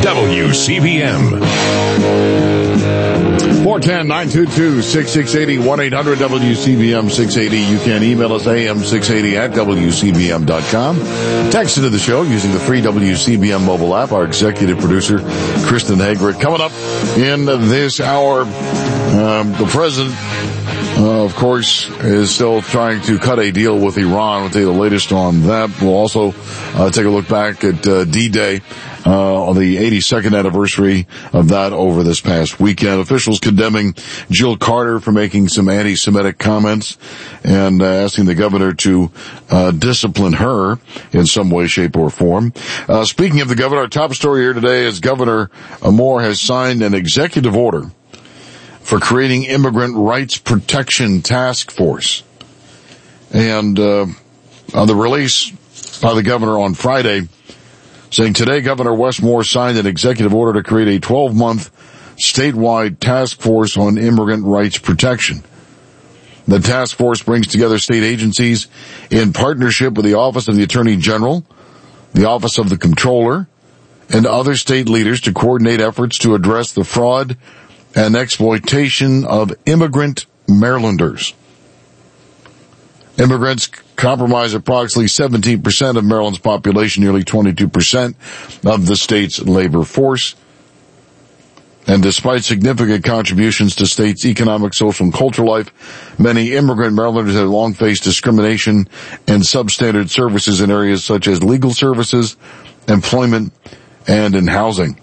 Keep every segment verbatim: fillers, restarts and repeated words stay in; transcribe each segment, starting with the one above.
W C B M. four one zero, nine two two, six six eight zero, one eight hundred W C B M six eighty. You can email us A M six eighty at W C B M dot com. Text into the show using the free W C B M mobile app. Our executive producer, Kristen Hagrick. Coming up in this hour, um, the president, uh, of course, is still trying to cut a deal with Iran. We'll tell you the latest on that. We'll also uh, take a look back at uh, D-Day. Uh, on the eighty-second anniversary of that over this past weekend. Officials condemning Jill Carter for making some anti-Semitic comments and uh, asking the governor to uh, discipline her in some way, shape, or form. Uh, speaking of the governor, our top story here today is Governor Moore has signed an executive order for creating Immigrant Rights Protection Task Force. And uh, on the release by the governor on Friday, saying today Governor Wes Moore signed an executive order to create a twelve-month statewide task force on immigrant rights protection. The task force brings together state agencies in partnership with the Office of the Attorney General, the Office of the Comptroller, and other state leaders to coordinate efforts to address the fraud and exploitation of immigrant Marylanders. Immigrants comprise approximately seventeen percent of Maryland's population, nearly twenty-two percent of the state's labor force. And despite significant contributions to state's economic, social, and cultural life, many immigrant Marylanders have long faced discrimination and substandard services in areas such as legal services, employment, and in housing.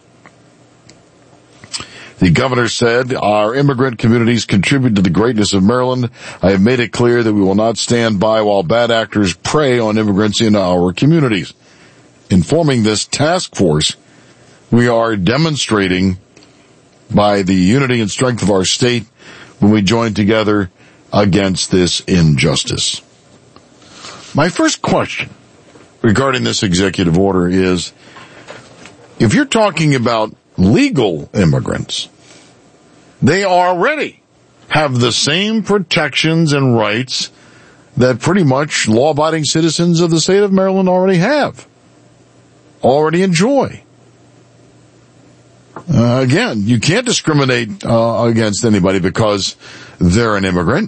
The governor said, our immigrant communities contribute to the greatness of Maryland. I have made it clear that we will not stand by while bad actors prey on immigrants in our communities. In forming this task force, we are demonstrating by the unity and strength of our state when we join together against this injustice. My first question regarding this executive order is, if you're talking about legal immigrants, they already have the same protections and rights that pretty much law-abiding citizens of the state of Maryland already have, already enjoy. Uh, again, you can't discriminate uh, against anybody because they're an immigrant.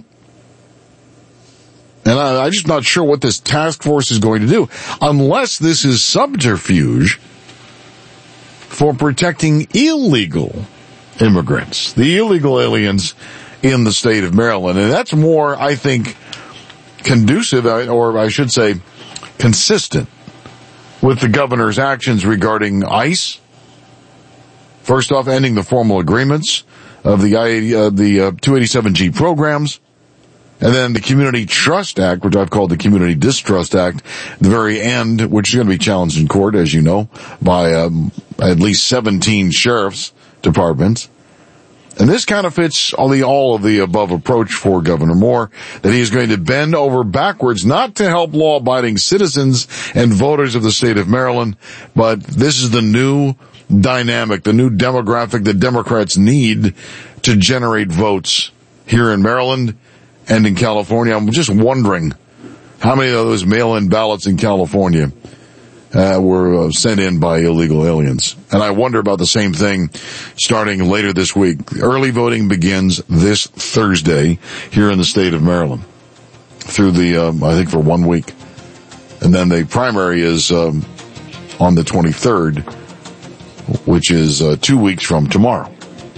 And I, I'm just not sure what this task force is going to do, unless this is subterfuge for protecting illegal immigrants, the illegal aliens in the state of Maryland. And that's more, I think, conducive, or I should say, consistent with the governor's actions regarding ICE. First off, ending the formal agreements of the I eighty, uh, the uh, two eighty-seven G programs. And then the Community Trust Act, which I've called the Community Distrust Act, the very end, which is going to be challenged in court, as you know, by um, at least seventeen sheriff's departments. And this kind of fits all the all of the above approach for Governor Moore, that he is going to bend over backwards, not to help law-abiding citizens and voters of the state of Maryland, but this is the new dynamic, the new demographic that Democrats need to generate votes here in Maryland and in California. I'm just wondering how many of those mail-in ballots in California uh, were uh, sent in by illegal aliens. And I wonder about the same thing starting later this week. Early voting begins this Thursday here in the state of Maryland through the, um, I think, for one week. And then the primary is um, on the twenty-third, which is uh, two weeks from tomorrow.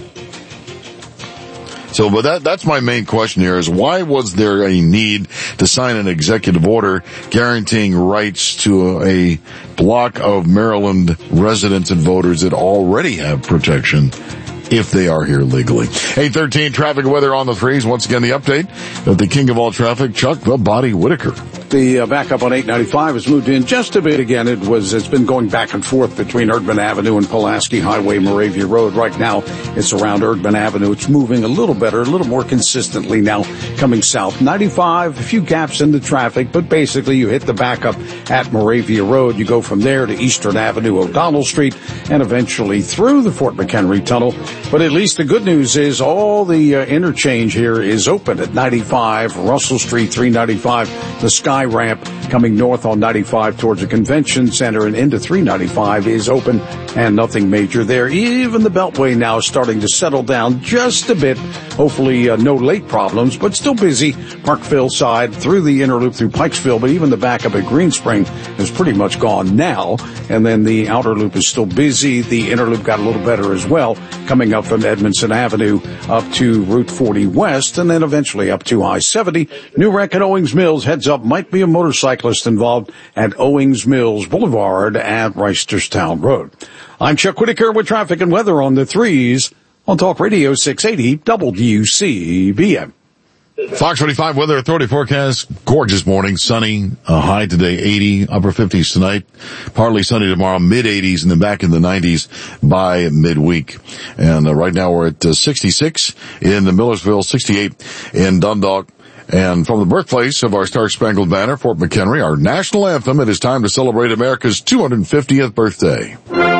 So, but that, that's my main question here is, why was there a need to sign an executive order guaranteeing rights to a block of Maryland residents and voters that already have protection if they are here legally? eight thirteen, traffic and weather on the threes. Once again, the update of the king of all traffic, Chuck the Body Whitaker. The uh, backup on eight ninety-five has moved in just a bit again. It was, it's been going back and forth between Erdman Avenue and Pulaski Highway, Moravia Road. Right now, it's around Erdman Avenue. It's moving a little better, a little more consistently now coming south. ninety-five, a few gaps in the traffic, but basically you hit the backup at Moravia Road. You go from there to Eastern Avenue, O'Donnell Street, and eventually through the Fort McHenry Tunnel. But at least the good news is all the uh, interchange here is open at ninety-five, Russell Street, three ninety-five, the Sky Ramp, coming north on ninety-five towards the convention center and into three ninety-five is open and nothing major there. Even the Beltway now starting to settle down just a bit. Hopefully uh, no late problems, but still busy. Parkville side through the inner loop through Pikesville, but even the backup at Greenspring is pretty much gone now. And then the outer loop is still busy. The inner loop got a little better as well, coming up from Edmondson Avenue up to Route forty West and then eventually up to I seventy. New wreck at Owings Mills. Heads up, might be a motorcyclist involved at Owings Mills Boulevard at Reisterstown Road. I'm Chuck Whitaker with traffic and weather on the threes on Talk Radio six eighty W C B M. Fox twenty-five Weather Authority forecast. Gorgeous morning, sunny, a high today, eighty, upper fifties tonight, partly sunny tomorrow, mid eighties, and then back in the nineties by midweek. And uh, right now we're at uh, sixty-six in Millersville, sixty-eight in Dundalk. And from the birthplace of our Star-Spangled Banner, Fort McHenry, our national anthem, it is time to celebrate America's two hundred fiftieth birthday.